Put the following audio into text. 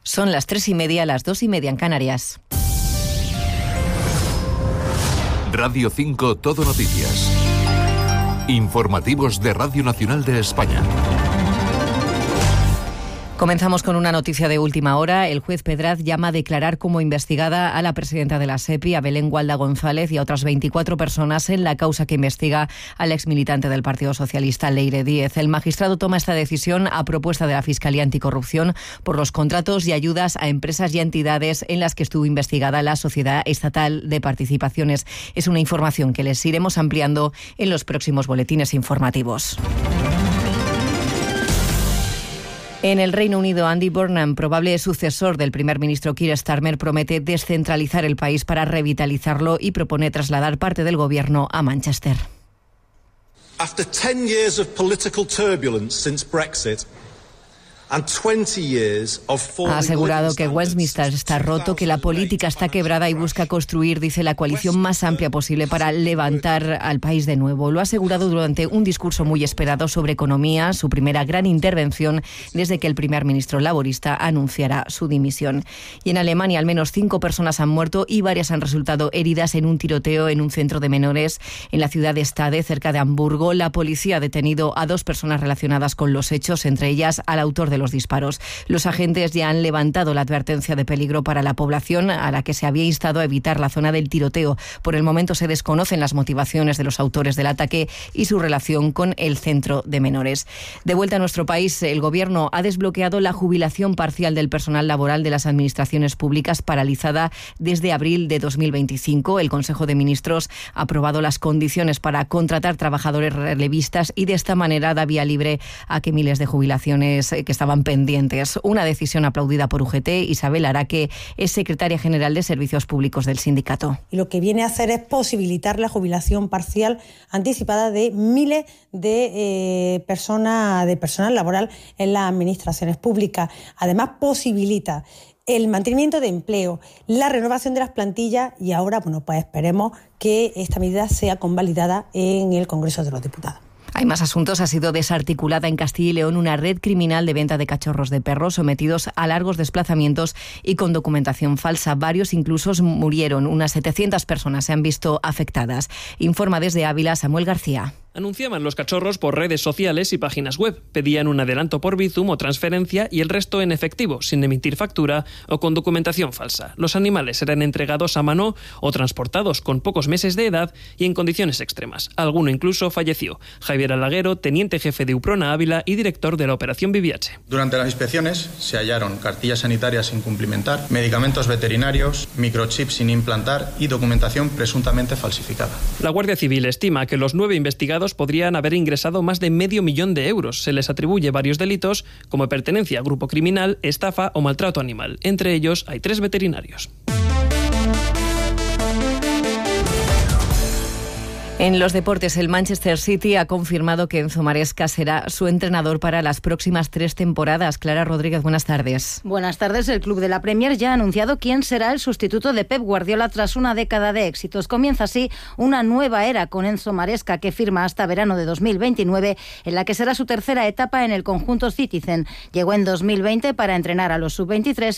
Son las 3:30, las 2:30 en Canarias. Radio 5 Todo Noticias. Informativos de Radio Nacional de España. Comenzamos con una noticia de última hora. El juez Pedraz llama a declarar como investigada a la presidenta de la SEPI, a Belén Gualda González, y a otras 24 personas en la causa que investiga al exmilitante del Partido Socialista, Leire Díez. El magistrado toma esta decisión a propuesta de la Fiscalía Anticorrupción por los contratos y ayudas a empresas y entidades en las que estuvo investigada la Sociedad Estatal de Participaciones. Es una información que les iremos ampliando en los próximos boletines informativos. En el Reino Unido, Andy Burnham, probable sucesor del primer ministro Keir Starmer, promete descentralizar el país para revitalizarlo y propone trasladar parte del gobierno a Manchester. After 10 years of political turbulence since Brexit, ha asegurado que Westminster está roto, que la política está quebrada y busca construir, dice, la coalición más amplia posible para levantar al país de nuevo. Lo ha asegurado durante un discurso muy esperado sobre economía, su primera gran intervención desde que el primer ministro laborista anunciara su dimisión. Y en Alemania, al menos 5 personas han muerto y varias han resultado heridas en un tiroteo en un centro de menores en la ciudad de Stade, cerca de Hamburgo. La policía ha detenido a 2 personas relacionadas con los hechos, entre ellas al autor de los disparos. Los agentes ya han levantado la advertencia de peligro para la población, a la que se había instado a evitar la zona del tiroteo. Por el momento se desconocen las motivaciones de los autores del ataque y su relación con el centro de menores. De vuelta a nuestro país, el Gobierno ha desbloqueado la jubilación parcial del personal laboral de las administraciones públicas, paralizada desde abril de 2025. El Consejo de Ministros ha aprobado las condiciones para contratar trabajadores relevistas y de esta manera da vía libre a que miles de jubilaciones que estaban pendientes. Una decisión aplaudida por UGT. Isabel Araque es secretaria general de Servicios Públicos del sindicato. Y lo que viene a hacer es posibilitar la jubilación parcial anticipada de miles de personal laboral en las administraciones públicas. Además, posibilita el mantenimiento de empleo, la renovación de las plantillas y ahora, pues esperemos que esta medida sea convalidada en el Congreso de los Diputados. Hay más asuntos. Ha sido desarticulada en Castilla y León una red criminal de venta de cachorros de perros sometidos a largos desplazamientos y con documentación falsa. Varios incluso murieron. Unas 700 personas se han visto afectadas. Informa desde Ávila Samuel García. Anunciaban los cachorros por redes sociales y páginas web. Pedían un adelanto por Bizum o transferencia y el resto en efectivo, sin emitir factura o con documentación falsa. Los animales eran entregados a mano o transportados con pocos meses de edad y en condiciones extremas. Alguno incluso falleció. Javier Alaguero, teniente jefe de Uprona Ávila y director de la operación Viviache. Durante las inspecciones se hallaron cartillas sanitarias sin cumplimentar, medicamentos veterinarios, microchips sin implantar y documentación presuntamente falsificada. La Guardia Civil estima que los 9 investigados podrían haber ingresado más de $500,000 de euros. Se les atribuye varios delitos como pertenencia a grupo criminal, estafa o maltrato animal. Entre ellos hay 3 veterinarios. En los deportes, el Manchester City ha confirmado que Enzo Maresca será su entrenador para las próximas 3 temporadas. Clara Rodríguez, buenas tardes. Buenas tardes. El club de la Premier ya ha anunciado quién será el sustituto de Pep Guardiola tras una década de éxitos. Comienza así una nueva era con Enzo Maresca, que firma hasta verano de 2029, en la que será su tercera etapa en el conjunto Citizen. Llegó en 2020 para entrenar a los sub-23